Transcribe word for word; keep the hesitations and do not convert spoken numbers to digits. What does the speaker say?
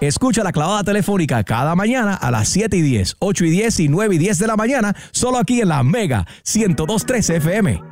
Escucha La Clavada Telefónica cada mañana a las siete y diez, ocho y diez y nueve y diez de la mañana, solo aquí en la Mega ciento dos punto tres F M.